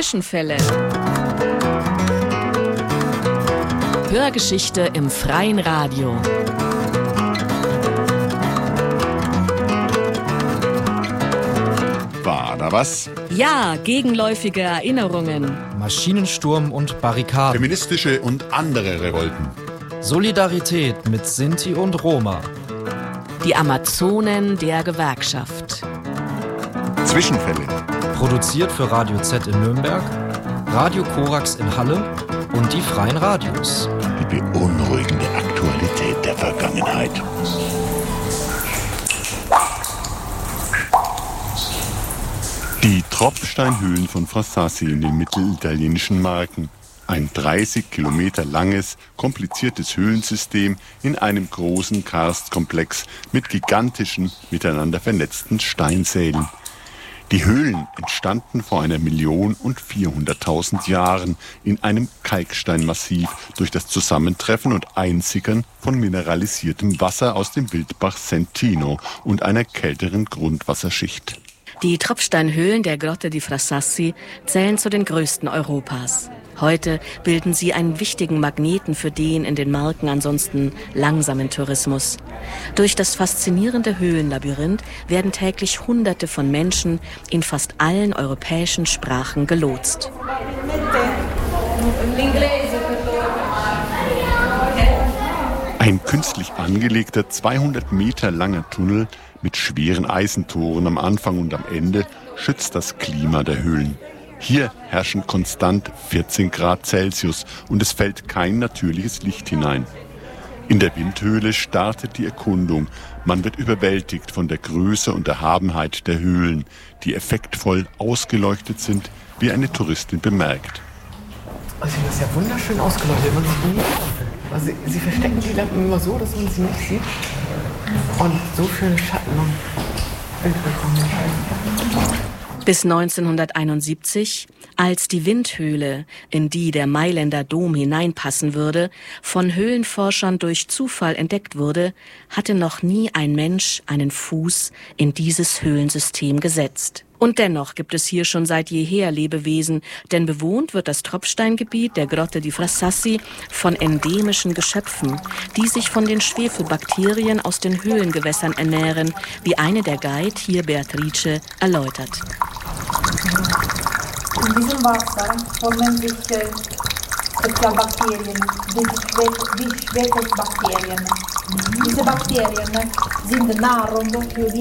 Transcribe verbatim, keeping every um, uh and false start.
Zwischenfälle. Hörgeschichte im freien Radio. War da was? Ja, gegenläufige Erinnerungen. Maschinensturm und Barrikaden. Feministische und andere Revolten. Solidarität mit Sinti und Roma. Die Amazonen der Gewerkschaft. Zwischenfälle. Produziert für Radio Z in Nürnberg, Radio Korax in Halle und die Freien Radios. Die beunruhigende Aktualität der Vergangenheit. Die Tropfsteinhöhlen von Frasassi in den mittelitalienischen Marken. Ein dreißig Kilometer langes, kompliziertes Höhlensystem in einem großen Karstkomplex mit gigantischen, miteinander vernetzten Steinsälen. Die Höhlen entstanden vor einer Million und vierhunderttausend Jahren in einem Kalksteinmassiv durch das Zusammentreffen und Einsickern von mineralisiertem Wasser aus dem Wildbach Sentino und einer kälteren Grundwasserschicht. Die Tropfsteinhöhlen der Grotte di Frasassi zählen zu den größten Europas. Heute bilden sie einen wichtigen Magneten für den in den Marken ansonsten langsamen Tourismus. Durch das faszinierende Höhlenlabyrinth werden täglich Hunderte von Menschen in fast allen europäischen Sprachen gelotst. Ein künstlich angelegter, zweihundert Meter langer Tunnel mit schweren Eisentoren am Anfang und am Ende schützt das Klima der Höhlen. Hier herrschen konstant vierzehn Grad Celsius und es fällt kein natürliches Licht hinein. In der Windhöhle startet die Erkundung. Man wird überwältigt von der Größe und Erhabenheit der Höhlen, die effektvoll ausgeleuchtet sind, wie eine Touristin bemerkt. Also das ist ja wunderschön ausgeleuchtet. Man sieht nie, also sie, sie verstecken die Lampen immer so, dass man sie nicht sieht. Und so schöne Schatten und Bildwirkungen. Bis neunzehnhunderteinundsiebzig, als die Windhöhle, in die der Mailänder Dom hineinpassen würde, von Höhlenforschern durch Zufall entdeckt wurde, hatte noch nie ein Mensch einen Fuß in dieses Höhlensystem gesetzt. Und dennoch gibt es hier schon seit jeher Lebewesen, denn bewohnt wird das Tropfsteingebiet der Grotte di Frasassi von endemischen Geschöpfen, die sich von den Schwefelbakterien aus den Höhlengewässern ernähren, wie eine der Guide, hier Beatrice, erläutert. In diesem Wasser formen sich äh, Bakterien, die Schwefelbakterien. Diese Bakterien sind Nahrung für die